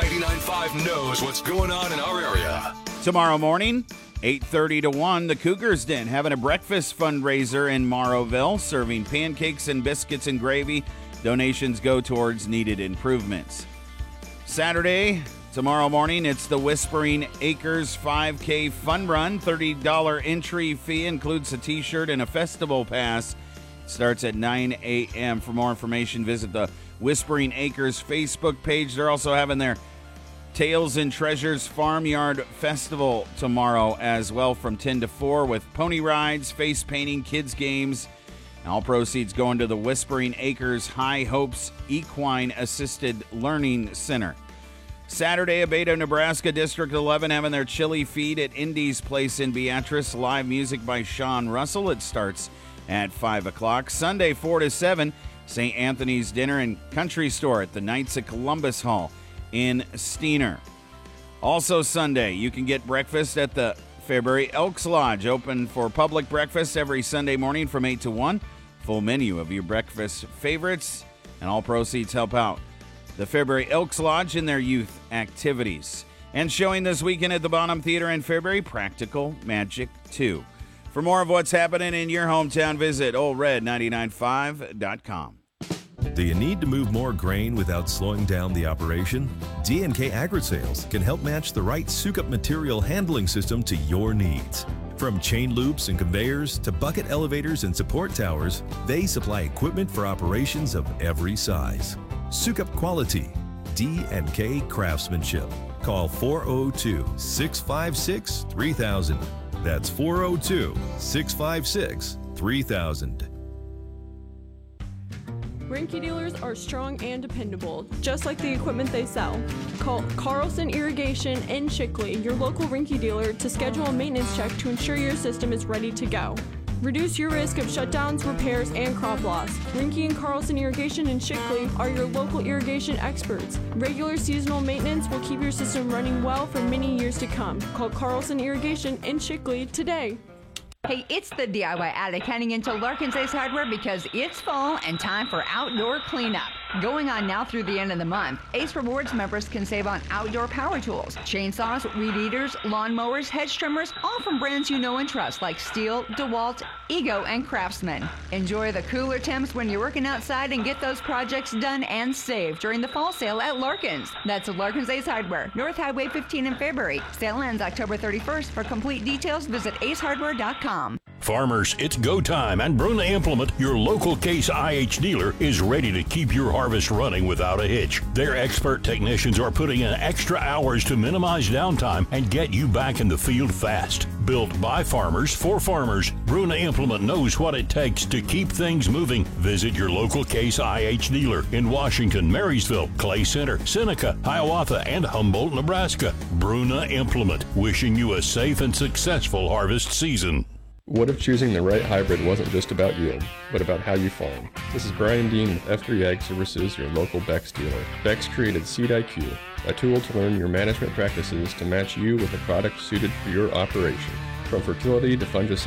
99.5 knows what's going on in our area. Tomorrow morning, 8:30 to 1, the Cougars Den having a breakfast fundraiser in Morrowville, serving pancakes and biscuits and gravy. Donations go towards needed improvements. Saturday, tomorrow morning, it's the Whispering Acres 5K Fun Run. $30 entry fee includes a t-shirt and a festival pass. Starts at 9 a.m. For more information, visit the Whispering Acres Facebook page. They're also having their Tales and Treasures Farmyard Festival tomorrow as well from 10 to 4 with pony rides, face painting, kids games. All proceeds going to the Whispering Acres High Hopes Equine Assisted Learning Center. Saturday, Abeda, Nebraska, District 11 having their chili feed at Indy's Place in Beatrice. Live music by Sean Russell. It starts at 5 o'clock. Sunday, 4 to 7, St. Anthony's Dinner and Country Store at the Knights of Columbus Hall in Steiner. Also Sunday, you can get breakfast at the Fairbury Elks Lodge, open for public breakfast every Sunday morning from 8 to 1. Full menu of your breakfast favorites, and all proceeds help out the Fairbury Elks Lodge in their youth activities. And showing this weekend at the Bonham Theater in Fairbury, Practical Magic 2. For more of what's happening in your hometown, visit oldred995.com. Do you need to move more grain without slowing down the operation? D&K Agri-Sales can help match the right Sukup material handling system to your needs. From chain loops and conveyors to bucket elevators and support towers, they supply equipment for operations of every size. Sukup quality, D&K craftsmanship. Call 402-656-3000. That's 402-656-3000. Rinky dealers are strong and dependable, just like the equipment they sell. Call Carlson Irrigation in Shickley, your local Rinky dealer, to schedule a maintenance check to ensure your system is ready to go. Reduce your risk of shutdowns, repairs, and crop loss. Rinky and Carlson Irrigation in Shickley are your local irrigation experts. Regular seasonal maintenance will keep your system running well for many years to come. Call Carlson Irrigation in Shickley today. Hey, it's the DIY Addict heading into Larkin's Ace Hardware because it's fall and time for outdoor cleanup. Going on now through the end of the month, Ace Rewards members can save on outdoor power tools, chainsaws, weed eaters, lawnmowers, hedge trimmers, all from brands you know and trust like Stihl, DeWalt, Ego, and Craftsman. Enjoy the cooler temps when you're working outside and get those projects done and saved during the fall sale at Larkin's. That's Larkin's Ace Hardware, North Highway 15 in Fairbury. Sale ends October 31st. For complete details, visit acehardware.com. Farmers, it's go time, and Bruna Implement, your local Case IH dealer, is ready to keep your harvest running without a hitch. Their expert technicians are putting in extra hours to minimize downtime and get you back in the field fast. Built by farmers for farmers, Bruna Implement knows what it takes to keep things moving. Visit your local Case IH dealer in Washington, Marysville, Clay Center, Seneca, Hiawatha, and Humboldt, Nebraska. Bruna Implement, wishing you a safe and successful harvest season. What if choosing the right hybrid wasn't just about yield, but about how you farm? This is Brian Dean with F3 Ag Services, your local Bex dealer. Bex created Seed IQ, a tool to learn your management practices to match you with a product suited for your operation. From fertility to fungicide